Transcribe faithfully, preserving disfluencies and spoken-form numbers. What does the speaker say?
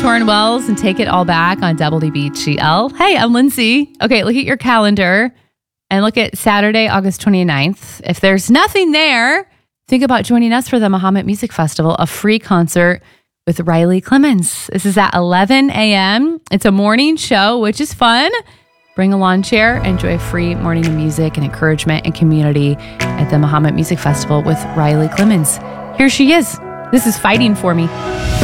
Torrin Wells and Take It All Back on W B G L. Hey, I'm Lindsay. Okay, look at your calendar and look at Saturday, August twenty-ninth. If there's nothing there, think about joining us for the Mahomet Music Festival, a free concert with Riley Clemmons. This is at eleven a.m. It's a morning show, which is fun. Bring a lawn chair, enjoy free morning of music and encouragement and community at the Mahomet Music Festival with Riley Clemmons. Here she is. This is Fighting For Me.